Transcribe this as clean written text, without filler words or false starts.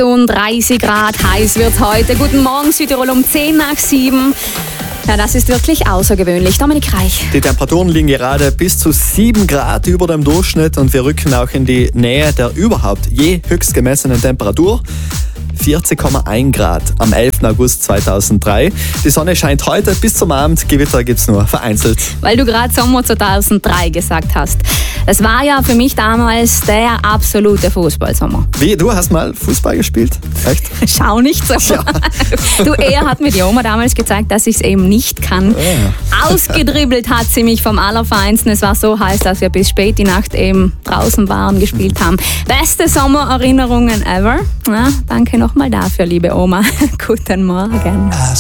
38 Grad heiß wird heute. Guten Morgen Südtirol um 6:10. Ja, das ist wirklich außergewöhnlich. Dominik Reich. Die Temperaturen liegen gerade bis zu 7 Grad über dem Durchschnitt und wir rücken auch in die Nähe der überhaupt je höchst gemessenen Temperatur. 40,1 Grad am 11. August 2003. Die Sonne scheint heute bis zum Abend, Gewitter gibt's nur vereinzelt. Weil du gerade Sommer 2003 gesagt hast. Es war ja für mich damals der absolute Fußballsommer. Wie, du hast mal Fußball gespielt? Echt? Schau nicht so. Ja. Du, er hat mir die Oma damals gezeigt, dass ich es eben nicht kann. Ja. Ausgedribbelt hat sie mich vom Allerfeinsten. Es war so heiß, dass wir bis spät die Nacht eben draußen waren, gespielt haben. Beste Sommererinnerungen ever. Ja, danke nochmal dafür, liebe Oma. Guten Morgen.